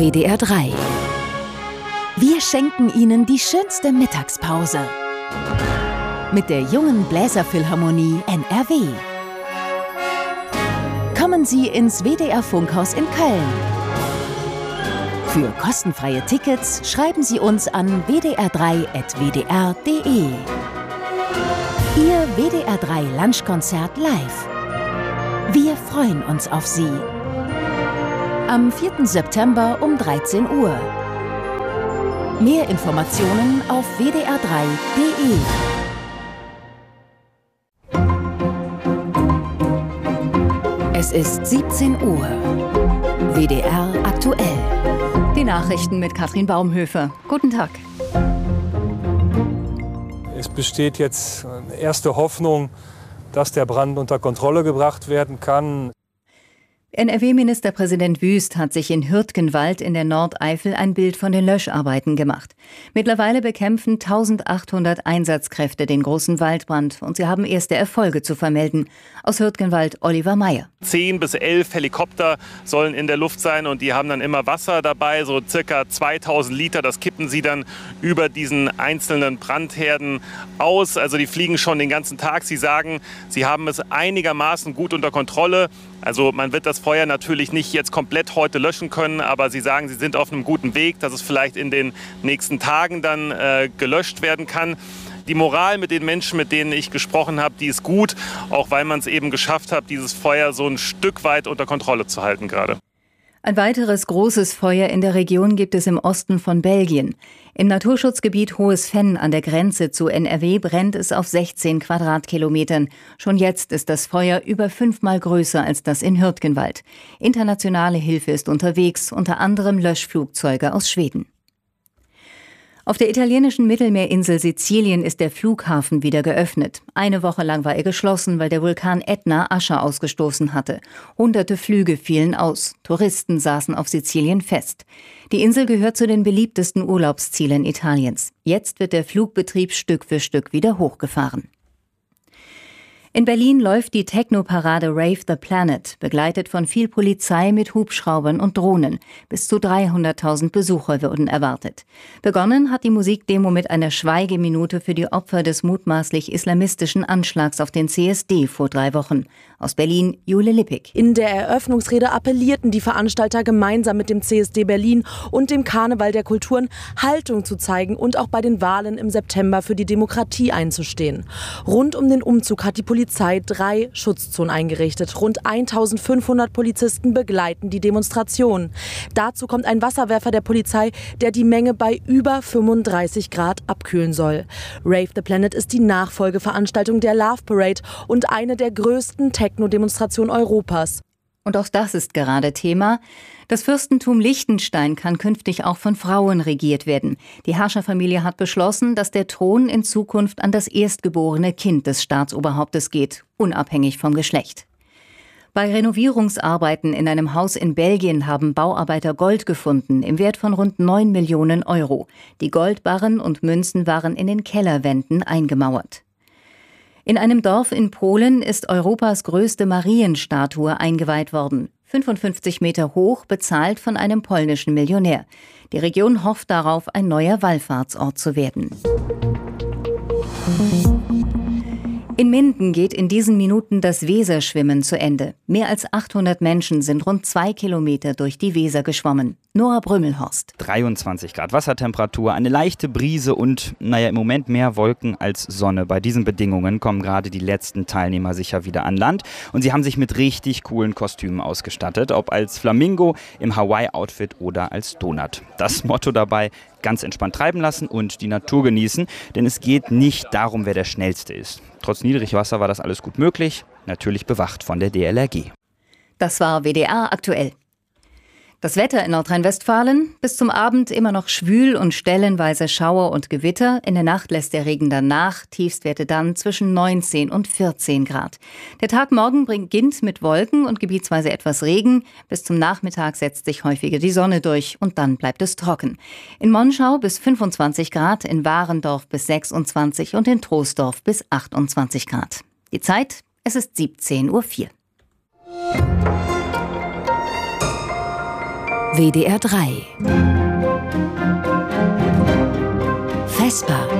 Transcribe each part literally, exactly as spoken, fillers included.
W D R drei. Wir schenken Ihnen die schönste Mittagspause mit der jungen Bläserphilharmonie N R W. Kommen Sie ins W D R-Funkhaus in Köln. Für kostenfreie Tickets schreiben Sie uns an w d r drei at w d r punkt d e. Ihr W D R drei Lunchkonzert live. Wir freuen uns auf Sie. Am vierten September um dreizehn Uhr. Mehr Informationen auf w d r drei punkt d e. Es ist siebzehn Uhr. W D R aktuell. Die Nachrichten mit Katrin Baumhöfer. Guten Tag. Es besteht jetzt eine erste Hoffnung, dass der Brand unter Kontrolle gebracht werden kann. N R W-Ministerpräsident Wüst hat sich in Hürtgenwald in der Nordeifel ein Bild von den Löscharbeiten gemacht. Mittlerweile bekämpfen eintausendachthundert Einsatzkräfte den großen Waldbrand und sie haben erste Erfolge zu vermelden. Aus Hürtgenwald Oliver Meyer. Zehn bis elf Helikopter sollen in der Luft sein und die haben dann immer Wasser dabei, so circa zweitausend Liter. Das kippen sie dann über diesen einzelnen Brandherden aus. Also die fliegen schon den ganzen Tag. Sie sagen, sie haben es einigermaßen gut unter Kontrolle. Also man wird das Feuer natürlich nicht jetzt komplett heute löschen können, aber sie sagen, sie sind auf einem guten Weg, dass es vielleicht in den nächsten Tagen dann äh, gelöscht werden kann. Die Moral mit den Menschen, mit denen ich gesprochen habe, die ist gut, auch weil man es eben geschafft hat, dieses Feuer so ein Stück weit unter Kontrolle zu halten gerade. Ein weiteres großes Feuer in der Region gibt es im Osten von Belgien. Im Naturschutzgebiet Hohes Venn an der Grenze zu N R W brennt es auf sechzehn Quadratkilometern. Schon jetzt ist das Feuer über fünfmal größer als das in Hürtgenwald. Internationale Hilfe ist unterwegs, unter anderem Löschflugzeuge aus Schweden. Auf der italienischen Mittelmeerinsel Sizilien ist der Flughafen wieder geöffnet. Eine Woche lang war er geschlossen, weil der Vulkan Ätna Asche ausgestoßen hatte. Hunderte Flüge fielen aus. Touristen saßen auf Sizilien fest. Die Insel gehört zu den beliebtesten Urlaubszielen Italiens. Jetzt wird der Flugbetrieb Stück für Stück wieder hochgefahren. In Berlin läuft die Techno-Parade Rave the Planet, begleitet von viel Polizei mit Hubschraubern und Drohnen. Bis zu dreihunderttausend Besucher wurden erwartet. Begonnen hat die Musikdemo mit einer Schweigeminute für die Opfer des mutmaßlich islamistischen Anschlags auf den C S D vor drei Wochen. Aus Berlin, Jule Lippig. In der Eröffnungsrede appellierten die Veranstalter gemeinsam mit dem C S D Berlin und dem Karneval der Kulturen Haltung zu zeigen und auch bei den Wahlen im September für die Demokratie einzustehen. Rund um den Umzug hat die Polizei Polizei drei Schutzzonen eingerichtet. Rund eintausendfünfhundert Polizisten begleiten die Demonstration. Dazu kommt ein Wasserwerfer der Polizei, der die Menge bei über fünfunddreißig Grad abkühlen soll. Rave the Planet ist die Nachfolgeveranstaltung der Love Parade und eine der größten Techno-Demonstrationen Europas. Und auch das ist gerade Thema. Das Fürstentum Liechtenstein kann künftig auch von Frauen regiert werden. Die Herrscherfamilie hat beschlossen, dass der Thron in Zukunft an das erstgeborene Kind des Staatsoberhauptes geht, unabhängig vom Geschlecht. Bei Renovierungsarbeiten in einem Haus in Belgien haben Bauarbeiter Gold gefunden, im Wert von rund neun Millionen Euro. Die Goldbarren und Münzen waren in den Kellerwänden eingemauert. In einem Dorf in Polen ist Europas größte Marienstatue eingeweiht worden. fünfundfünfzig Meter hoch, bezahlt von einem polnischen Millionär. Die Region hofft darauf, ein neuer Wallfahrtsort zu werden. In Minden geht in diesen Minuten das Weserschwimmen zu Ende. Mehr als achthundert Menschen sind rund zwei Kilometer durch die Weser geschwommen. Noah Brümmelhorst. dreiundzwanzig Grad Wassertemperatur, eine leichte Brise und, naja, im Moment mehr Wolken als Sonne. Bei diesen Bedingungen kommen gerade die letzten Teilnehmer sicher wieder an Land. Und sie haben sich mit richtig coolen Kostümen ausgestattet. Ob als Flamingo, im Hawaii-Outfit oder als Donut. Das Motto dabei: ganz entspannt treiben lassen und die Natur genießen. Denn es geht nicht darum, wer der Schnellste ist. Trotz Niedrigwasser war das alles gut möglich. Natürlich bewacht von der D L R G. Das war W D R aktuell. Das Wetter in Nordrhein-Westfalen: bis zum Abend immer noch schwül und stellenweise Schauer und Gewitter. In der Nacht lässt der Regen dann nach. Tiefstwerte dann zwischen neunzehn und vierzehn Grad. Der Tag morgen beginnt mit Wolken und gebietsweise etwas Regen. Bis zum Nachmittag setzt sich häufiger die Sonne durch und dann bleibt es trocken. In Monschau bis fünfundzwanzig Grad, in Warendorf bis sechsundzwanzig und in Troisdorf bis achtundzwanzig Grad. Die Zeit: es ist siebzehn Uhr vier. W D R drei. Vesper.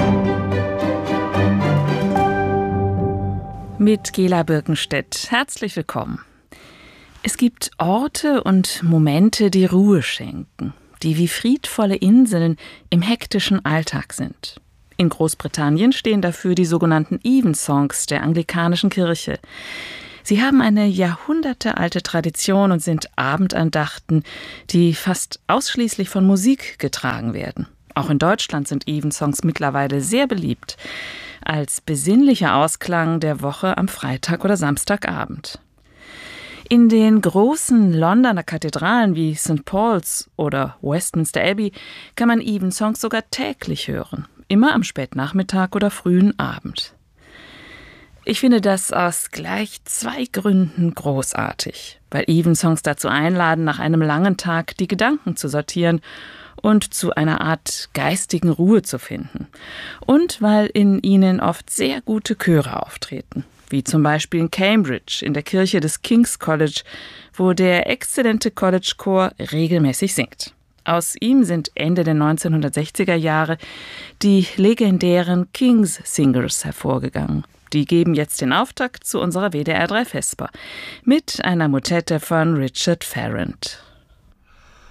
Mit Gela Birkenstedt. Herzlich willkommen. Es gibt Orte und Momente, die Ruhe schenken, die wie friedvolle Inseln im hektischen Alltag sind. In Großbritannien stehen dafür die sogenannten Evensongs der anglikanischen Kirche. Sie haben eine jahrhundertealte Tradition und sind Abendandachten, die fast ausschließlich von Musik getragen werden. Auch in Deutschland sind Evensongs mittlerweile sehr beliebt, als besinnlicher Ausklang der Woche am Freitag oder Samstagabend. In den großen Londoner Kathedralen wie Sankt Paul's oder Westminster Abbey kann man Evensongs sogar täglich hören, immer am Spätnachmittag oder frühen Abend. Ich finde das aus gleich zwei Gründen großartig, weil Evensongs dazu einladen, nach einem langen Tag die Gedanken zu sortieren und zu einer Art geistigen Ruhe zu finden. Und weil in ihnen oft sehr gute Chöre auftreten, wie zum Beispiel in Cambridge in der Kirche des King's College, wo der exzellente College-Chor regelmäßig singt. Aus ihm sind Ende der neunzehnhundertsechziger Jahre die legendären King's Singers hervorgegangen. Die geben jetzt den Auftakt zu unserer W D R drei Vesper mit einer Motette von Richard Ferrand.